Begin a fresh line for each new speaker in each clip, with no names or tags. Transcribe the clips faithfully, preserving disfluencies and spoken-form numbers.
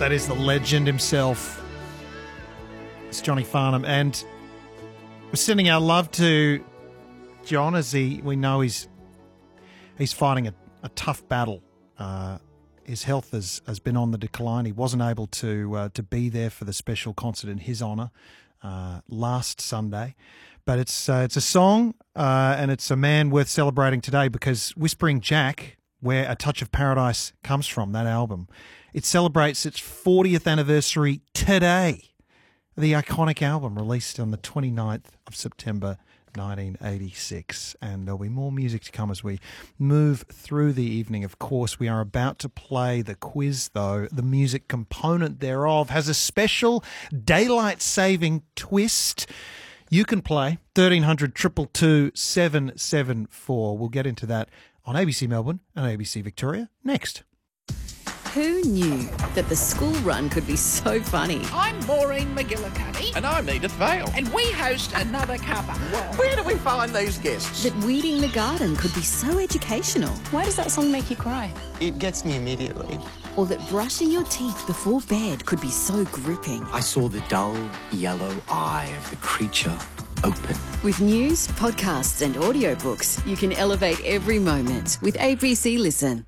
That is the legend himself. It's Johnny Farnham, and we're sending our love to John as he we know he's he's fighting a, a tough battle. Uh, his health has, has been on the decline. He wasn't able to uh, to be there for the special concert in his honour uh, last Sunday, but it's uh, it's a song uh, and it's a man worth celebrating today because Whispering Jack, where A Touch of Paradise comes from, that album, it celebrates its fortieth anniversary today. The iconic album released on the twenty-ninth of September nineteen eighty-six. And there'll be more music to come as we move through the evening. Of course, we are about to play the quiz, though. The music component thereof has a special daylight saving twist. You can play thirteen hundred, two two two, seven seven four. We'll get into that on A B C Melbourne and A B C Victoria next.
Who knew that the school run could be so funny?
I'm Maureen McGillicuddy.
And I'm Edith Vale.
And we host Another Cuppa.
Where do we find these guests?
That weeding the garden could be so educational.
Why does that song make you cry?
It gets me immediately.
Or that brushing your teeth before bed could be so gripping.
I saw the dull yellow eye of the creature open.
With news, podcasts and audiobooks, you can elevate every moment with A B C Listen.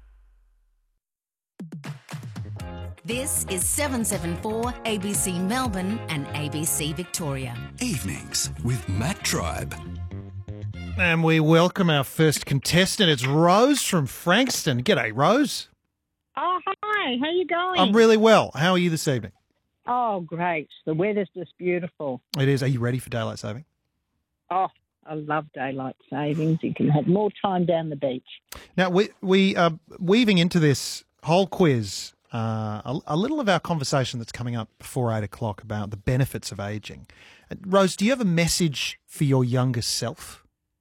This is seven seven four A B C Melbourne and A B C Victoria.
Evenings with Matt Tribe.
And we welcome our first contestant. It's Rose from Frankston. G'day, Rose.
Oh, hi. How you going?
I'm really well. How are you this evening?
Oh, great. The weather's just beautiful.
It is. Are you ready for daylight saving?
Oh, I love daylight savings. You can have more time down the beach.
Now, we, we are weaving into this whole quiz uh, a, a little of our conversation that's coming up before eight o'clock about the benefits of ageing. Uh, Rose, do you have a message for your younger self?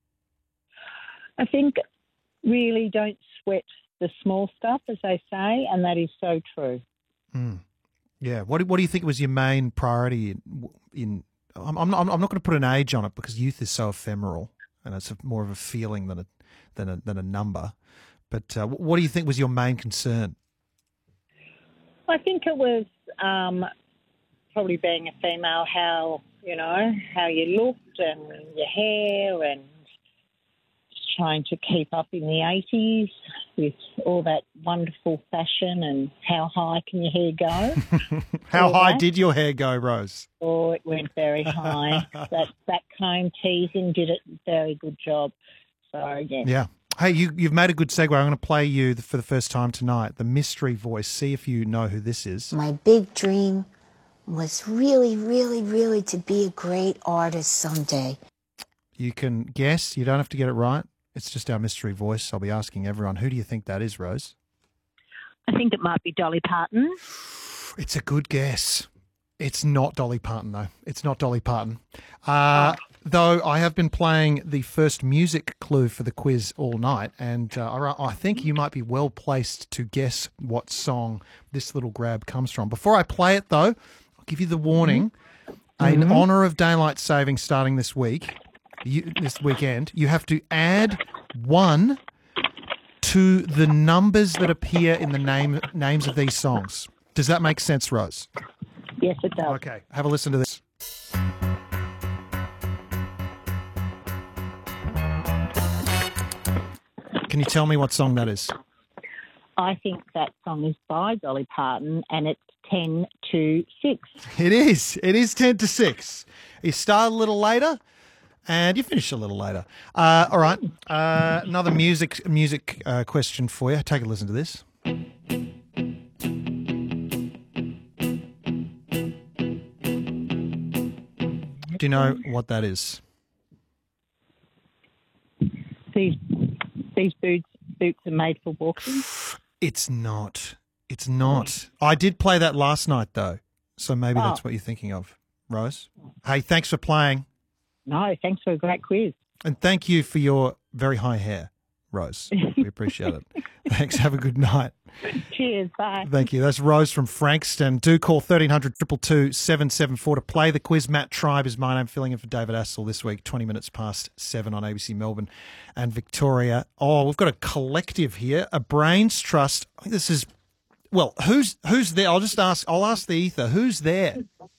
I think really don't sweat the small stuff, as they say, and that is so true.
Mm. Yeah. What do, what do you think was your main priority in, in I'm, I'm not, I'm not going to put an age on it because youth is so ephemeral and it's a, more of a feeling than a, than a, than a number. But uh, what do you think was your main concern?
I think it was um, probably being a female, how, you know, how you looked and your hair and just trying to keep up in the eighties with all that wonderful fashion and how high can your hair go.
How
all
high
that.
did your hair go, Rose?
Oh, it went very high. That back comb teasing did a very good job. So, yeah.
Yeah. Hey, you, you've made a good segue. I'm going to play you for the first time tonight, the mystery voice. See if you know who this is.
My big dream was really, really, really to be a great artist someday.
You can guess. You don't have to get it right. It's just our mystery voice. I'll be asking everyone, who do you think that is, Rose?
I think it might be Dolly Parton.
It's a good guess. It's not Dolly Parton, though. It's not Dolly Parton. Uh, oh. Though I have been playing the first music clue for the quiz all night, and uh, I, I think you might be well placed to guess what song this little grab comes from. Before I play it, though, I'll give you the warning. Mm-hmm. In honour of daylight saving starting this week, you, this weekend, you have to add one to the numbers that appear in the name names of these songs. Does that make sense, Rose?
Yes, it does.
Okay, have a listen to this. Can you tell me what song that is?
I think that song is by Dolly Parton, and it's ten to six.
It is. It is ten to six. You start a little later, and you finish a little later. Uh, all right. Uh, another music music uh, question for you. Take a listen to this. Do you know what that is?
These these boots boots are made for walking.
It's not. It's not. I did play that last night, though, so maybe
oh.
that's what you're thinking of, Rose. Hey, thanks for playing.
No, thanks for a great quiz.
And thank you for your very high hair, Rose. We appreciate it. Thanks. Have a good night.
Cheers. Bye.
Thank you. That's Rose from Frankston. Do call thirteen hundred, two two two, seven seven four to play the quiz. Matt Tribe is my name, filling in for David Assel this week, twenty minutes past seven on A B C Melbourne and Victoria. Oh, we've got a collective here, a Brains Trust. I think this is well, who's who's there? I'll just ask. I'll ask the ether. Who's there?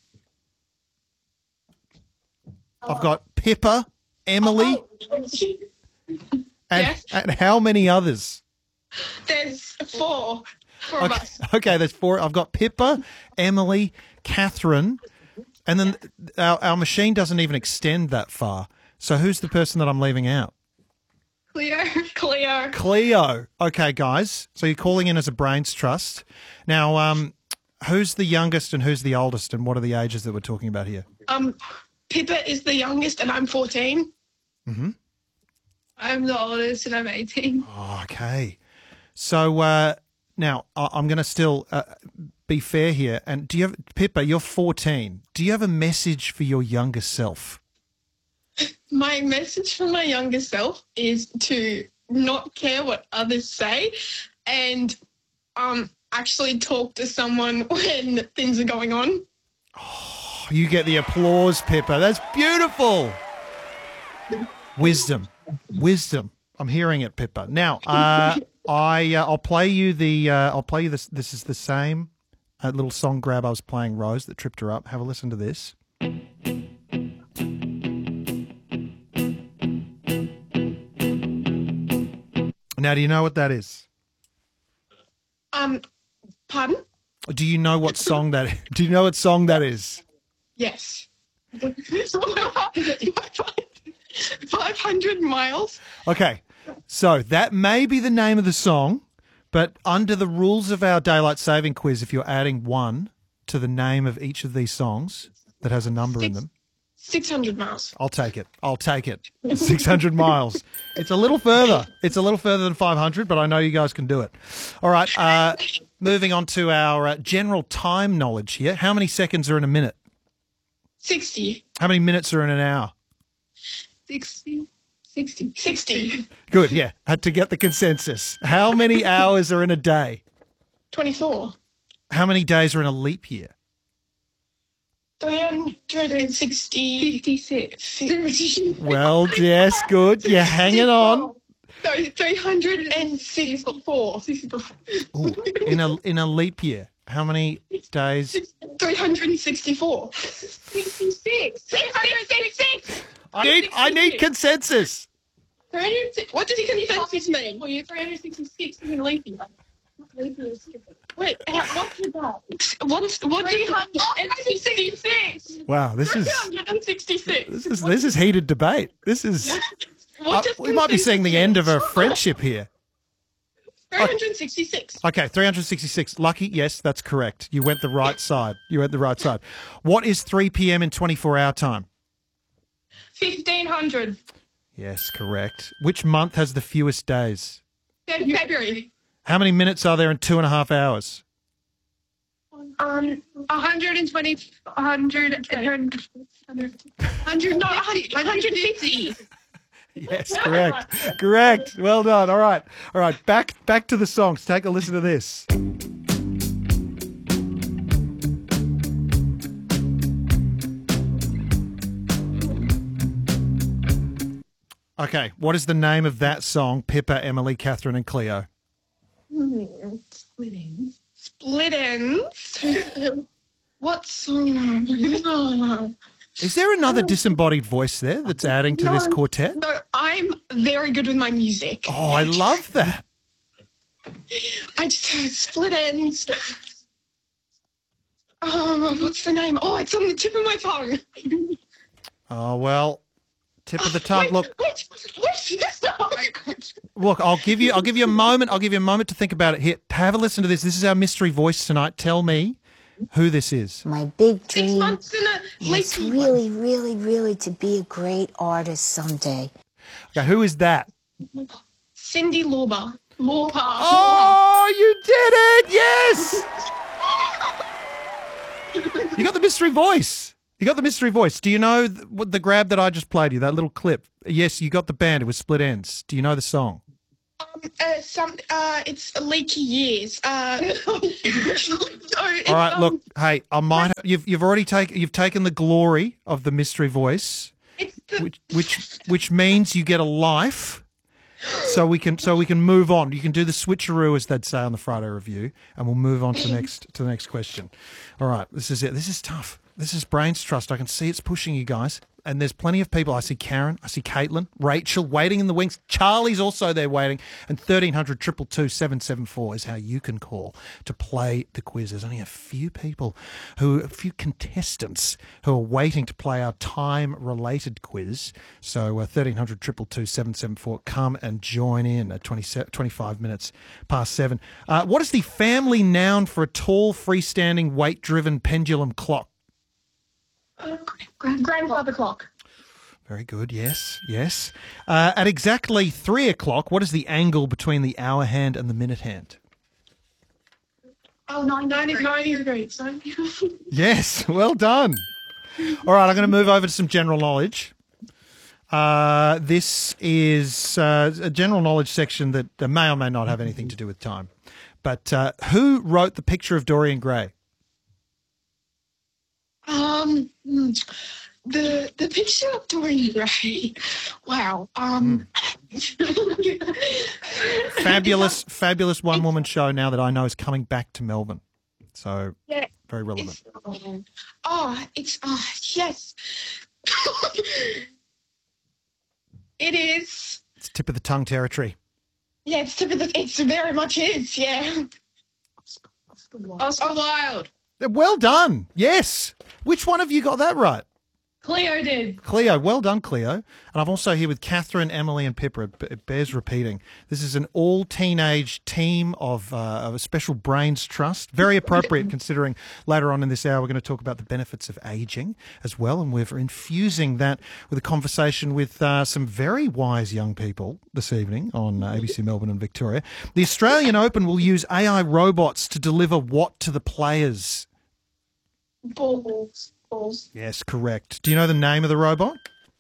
I've got Pippa, Emily, and,
Yes.
and how many others?
There's four. Four of
Okay,
us.
okay, there's four. I've got Pippa, Emily, Catherine, and then our, our machine doesn't even extend that far. So who's the person that I'm leaving out?
Cleo. Cleo.
Cleo. Okay, guys. So you're calling in as a brains trust. Now, um, who's the youngest and who's the oldest, and what are the ages that we're talking about here?
Um, Pippa is the youngest, and I'm fourteen.
Mm-hmm.
I'm the oldest, and I'm eighteen.
Oh, okay. So uh, now I- I'm going to still uh, be fair here. And do you have Pippa? You're fourteen. Do you have a message for your younger self?
My message for my younger self is to not care what others say, and um, actually talk to someone when things are going on.
Oh, you get the applause, Pippa. That's beautiful. Wisdom, wisdom. I'm hearing it, Pippa. Now, uh, I uh, I'll play you the uh, I'll play you this. This is the same uh, little song grab I was playing Rose that tripped her up. Have a listen to this. Now, do you know what that is?
Um, pardon?
Do you know what song that? Do you know what song that is?
Yes. five hundred miles.
Okay, so that may be the name of the song, but under the rules of our daylight saving quiz, if you're adding one to the name of each of these songs that has a number in them,
six hundred miles.
I'll take it. I'll take it. six hundred miles. It's a little further. It's a little further than five hundred, but I know you guys can do it. All right, uh, moving on to our uh, general time knowledge here. How many seconds are in a minute?
sixty.
How many minutes are in an hour?
sixty. sixty. sixty.
Good, yeah. Had to get the consensus. How many hours are in a day?
twenty-four.
How many days are in a leap year?
three hundred sixty. fifty-six.
Well, yes, good. You're hanging on.
No, three hundred sixty-four.
Ooh, in a in a leap year, how many days?
three hundred sixty-four. sixty-six. six hundred sixty-six.
I need I need consensus.
three hundred sixty. What does consensus mean? Well, you're three hundred sixty-six in leap year. Wait, how, what's that? What's what? three hundred sixty-six.
Wow, this is
three hundred sixty-six.
this is this is heated debate. This is
What
uh,
does
we might be seeing the end of a friendship here.
three hundred sixty-six.
Okay, three hundred sixty-six. Lucky, yes, that's correct. You went the right side. You went the right side. What is three p.m. in twenty-four hour time?
fifteen hundred.
Yes, correct. Which month has the fewest days?
February.
How many minutes are there in two and a half hours?
Um, one hundred twenty, one hundred, one hundred, no, one hundred fifty.
Yes, correct. Correct. Well done. All right. All right. Back back to the songs. Take a listen to this. Okay. What is the name of that song, Pippa, Emily, Catherine, and Cleo?
Split ends. Split ends. What song?
Is there another disembodied voice there that's adding to this quartet?
No, I'm very good with my music.
Oh, I love that.
I just heard split ends. Oh, what's the name? Oh, it's on the tip of my tongue.
Oh, well, tip of the tongue.
Wait,
Look,
wait, wait, this song.
look, I'll give you I'll give you a moment. I'll give you a moment to think about it. Here, have a listen to this. This is our mystery voice tonight. Tell me who this is.
My big
Six
dream
months in a
is
leap
really, really, really to be a great artist someday.
Okay, who is that?
Cindy Lauper. Lauper.
Oh, you did it! Yes! You got the mystery voice. You got the mystery voice. Do you know th- what the grab that I just played you, that little clip? Yes, you got the band. It was Split Ends. Do you know the song?
Um, uh, some, uh, it's Leaky Years. Uh, no, it's,
All right,
um,
look, hey, I might have, you've you've already taken you've taken the glory of the mystery voice,
It's the,
which which which means you get a life, So we can so we can move on. You can do the switcheroo, as they'd say on the Friday Review, and we'll move on to the next to the next question. All right, this is it. This is tough. This is Brains Trust. I can see it's pushing you guys. And there's plenty of people. I see Karen, I see Caitlin, Rachel waiting in the wings. Charlie's also there waiting. And thirteen hundred, two two two, seven seven four is how you can call to play the quiz. There's only a few people, who, a few contestants who are waiting to play our time-related quiz. So uh, thirteen hundred, two two two, seven seven four, come and join in at twenty, twenty-five minutes past seven. Uh, what is the family noun for a tall, freestanding, weight-driven pendulum clock?
Uh, grandfather clock.
Very good. Yes, yes. Uh, at exactly three o'clock, what is the angle between the hour hand and the minute hand?
Oh, ninety, ninety degrees.
Yes, well done. All right, I'm going to move over to some general knowledge. Uh, this is uh, a general knowledge section that uh, may or may not have anything to do with time. But uh, who wrote The Picture of Dorian Gray?
Um, the the picture of Dorian Gray. Wow. Um,
mm. fabulous, fabulous one woman show now that I know is coming back to Melbourne. So
yeah,
very relevant.
It's, um, oh, it's uh, yes. It is.
It's tip of the tongue territory.
Yeah, it's tip of the. It's very much is. Yeah. Oscar Wilde.
Well done. Yes. Which one of you got that right?
Cleo did.
Cleo. Well done, Cleo. And I'm also here with Catherine, Emily and Pippa. It bears repeating. This is an all-teenage team of, uh, of a special Brains Trust. Very appropriate considering later on in this hour we're going to talk about the benefits of ageing as well. And we're infusing that with a conversation with uh, some very wise young people this evening on uh, A B C Melbourne and Victoria. The Australian Open will use A I robots to deliver what to the players?
Balls. Balls.
Yes, correct. Do you know the name of the robot?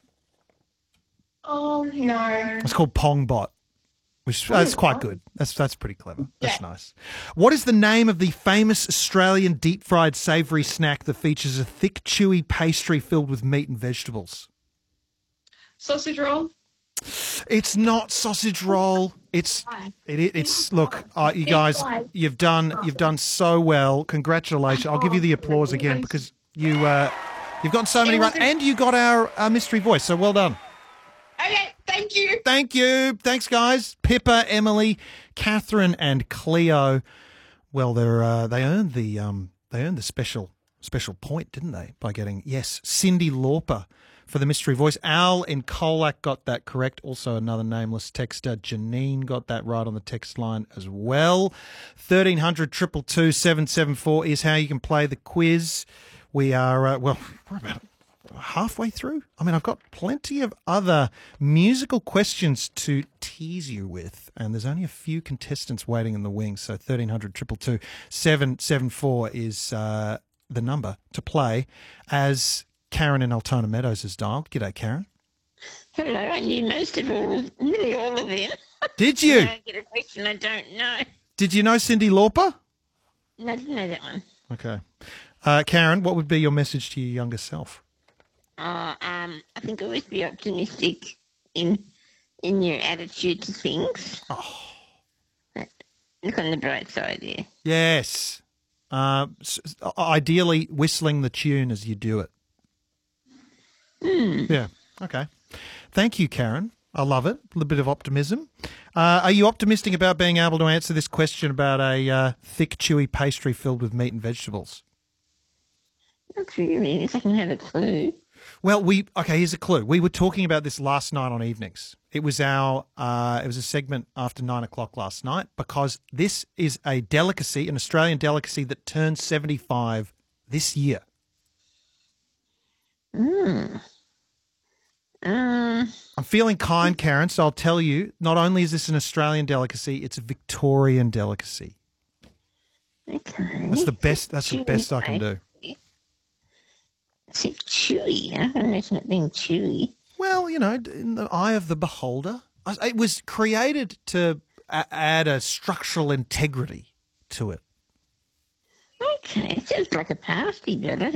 Oh, no.
It's called Pongbot, which that's quite good. That's that's pretty clever. That's yeah. nice. What is the name of the famous Australian deep-fried savoury snack that features a thick, chewy pastry filled with meat and vegetables?
Sausage roll?
It's not sausage roll. It's it, it it's look, uh, you guys, you've done you've done so well. Congratulations! I'll give you the applause again because you uh, you've got so many right, and you got our, our mystery voice. So well done.
Okay, thank you.
Thank you. Thanks, guys. Pippa, Emily, Catherine, and Cleo. Well, they're uh, they earned the um they earned the special special point, didn't they? By getting yes, Cyndi Lauper for the mystery voice. Al in Colac got that correct. Also another nameless texter. Janine got that right on the text line as well. thirteen hundred, two two two, seven seven four is how you can play the quiz. We are, uh, well, we're about halfway through. I mean, I've got plenty of other musical questions to tease you with, and there's only a few contestants waiting in the wings. So thirteen hundred, two two two, seven seven four is uh, the number to play as Karen in Altona Meadows has dialed. G'day, Karen.
Hello, I knew most of all, nearly all of them.
Did you?
I get a question I don't know.
Did you know Cyndi Lauper?
No, I didn't know that one.
Okay. Uh, Karen, what would be your message to your younger self?
Uh, um, I think always be optimistic in in your attitude to things.
Oh.
Look on the bright side, yeah.
Yes. Uh, ideally, whistling the tune as you do it.
Mm.
Yeah. Okay. Thank you, Karen. I love it. A little bit of optimism. Uh, are you optimistic about being able to answer this question about a uh, thick, chewy pastry filled with meat and vegetables?
Not really. If I can have a clue.
Well, we okay. Here's a clue. We were talking about this last night on Evenings. It was our. Uh, it was a segment after nine o'clock last night because this is a delicacy, an Australian delicacy that turns seventy-five this year.
Hmm. Um.
I'm feeling kind, Karen. So I'll tell you. Not only is this an Australian delicacy, it's a Victorian delicacy.
Okay.
That's the best. That's the best I can do.
Is it chewy? I don't imagine it being chewy.
Well, you know, in the eye of the beholder. It was created to add a structural integrity to it.
Okay, it sounds like a pasty, doesn't it?